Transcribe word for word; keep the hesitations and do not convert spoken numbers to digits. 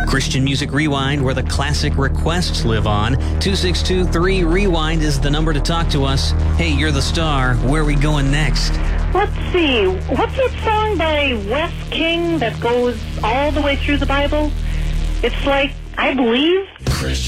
Christian Music Rewind, where the classic requests live on. two six two three rewind is the number to talk to us. Hey, you're the star. Where are we going next? Let's see. What's that song by Wes King that goes all the way through the Bible? It's like, I believe. Christian